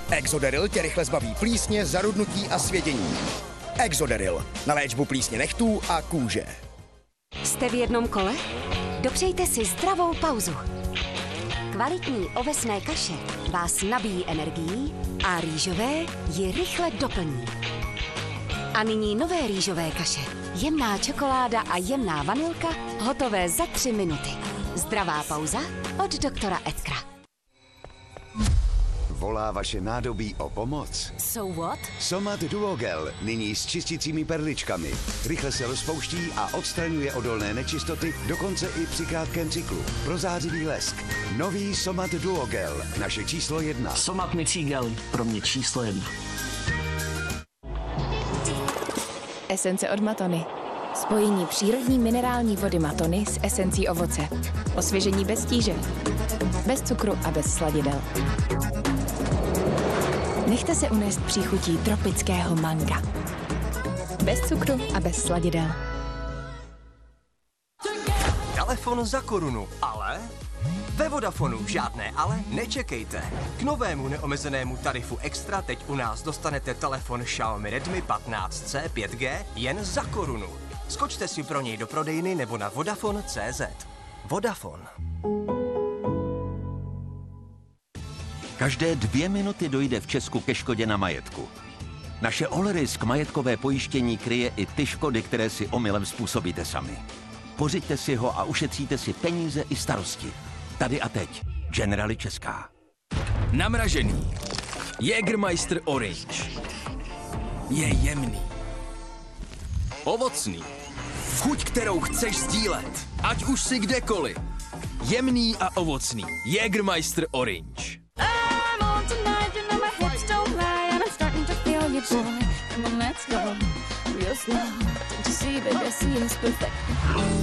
Exoderil tě rychle zbaví plísně, zarudnutí a svědění. Exoderil na léčbu plísně nechtů a kůže. Jste v jednom kole? Dopřejte si zdravou pauzu. Kvalitní ovesné kaše vás nabíjí energií a rýžové ji rychle doplní. A nyní nové rýžové kaše. Jemná čokoláda a jemná vanilka, hotové za 3 minuty. Zdravá pauza od doktora Edkra. Volá vaše nádobí o pomoc? So what? Somat Duogel, nyní s čistícími perličkami. Rychle se rozpouští a odstraňuje odolné nečistoty, dokonce i při krátkém cyklu. Prozářivý lesk. Nový Somat Duogel, naše číslo 1. Somat mycí gel, pro mě číslo 1. Esence od Matony. Spojení přírodní minerální vody Matony s esencí ovoce. Osvěžení bez tíže. Bez cukru a bez sladidel. Nechte se unést příchutí tropického manga. Bez cukru a bez sladidel. Telefon za korunu, ale... Ve Vodafonu žádné ale nečekejte. K novému neomezenému tarifu Extra teď u nás dostanete telefon Xiaomi Redmi 15C 5G jen za korunu. Skočte si pro něj do prodejny nebo na Vodafone.cz. Vodafone. Každé 2 minuty dojde v Česku ke škodě na majetku. Naše Allrisk majetkové pojištění kryje i ty škody, které si omylem způsobíte sami. Pořiďte si ho a ušetříte si peníze i starosti. Tady a teď. Generali Česká. Namražený. Jägermeister Orange. Je jemný. Ovocný. Chuť, kterou chceš sdílet. Ať už si kdekoliv. Jemný a ovocný. Jägermeister Orange.